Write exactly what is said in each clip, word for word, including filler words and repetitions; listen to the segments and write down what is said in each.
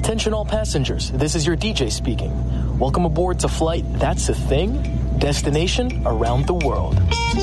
Attention all passengers, this is your D J speaking. Welcome aboard to flight That's a Thing, destination around the world.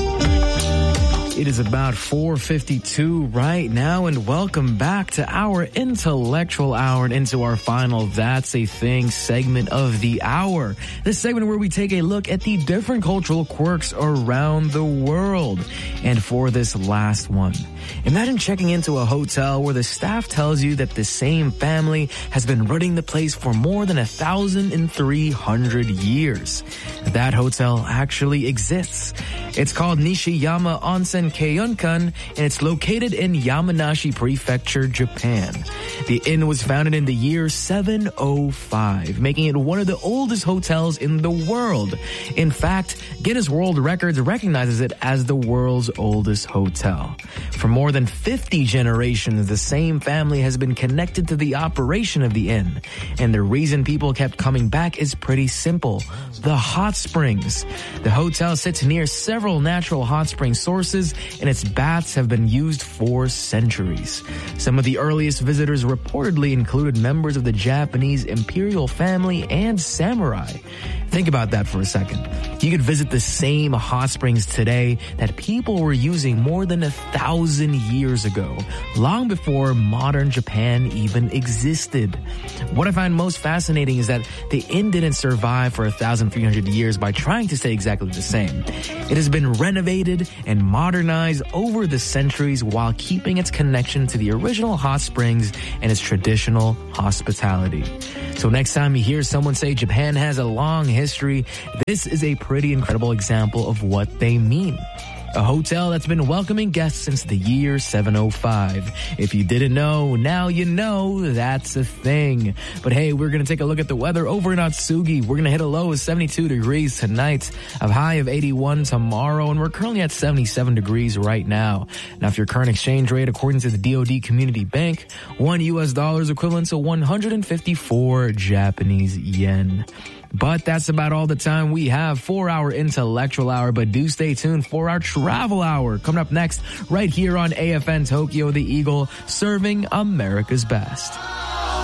It is about four fifty-two right now, and welcome back to our intellectual hour and into our final That's a Thing segment of the hour. This segment where we take a look at the different cultural quirks around the world. And for this last one, imagine checking into a hotel where the staff tells you that the same family has been running the place for more than one thousand three hundred years. That hotel actually exists. It's called Nishiyama Onsen Keiunkan, and it's located in Yamanashi Prefecture, Japan. The inn was founded in the year seven oh five, making it one of the oldest hotels in the world. In fact, Guinness World Records recognizes it as the world's oldest hotel. For more than fifty generations, the same family has been connected to the operation of the inn. And the reason people kept coming back is pretty simple: the hot springs. The hotel sits near several natural hot spring sources, and its baths have been used for centuries. Some of the earliest visitors reportedly included members of the Japanese imperial family and samurai. Think about that for a second. You could visit the same hot springs today that people were using more than a thousand years ago, long before modern Japan even existed. What I find most fascinating is that the inn didn't survive for one thousand three hundred years by trying to stay exactly the same. It has been renovated and modernized over the centuries while keeping its connection to the original hot springs and its traditional hospitality. So next time you hear someone say Japan has a long history, this is a pretty incredible example of what they mean. A hotel that's been welcoming guests since the year seven oh five. If you didn't know, now you know. That's a thing. But hey, we're going to take a look at the weather over in Atsugi. We're going to hit a low of seventy-two degrees tonight, a high of eighty-one tomorrow, and we're currently at seventy-seven degrees right now. Now, if your current exchange rate, according to the D O D Community Bank, one U S dollar is equivalent to one hundred fifty-four Japanese yen. But that's about all the time we have for our intellectual hour. But do stay tuned for our travel hour coming up next right here on A F N Tokyo, the Eagle, serving America's best.